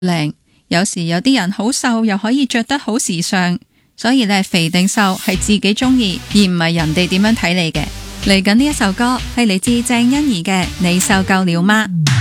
靚。有時有啲人好瘦又可以着得好時尚，所以咧肥定瘦係自己中意，而唔係人哋點樣睇你嘅。嚟緊呢一首歌係嚟自鄭欣宜嘅《你瘦夠了嗎》。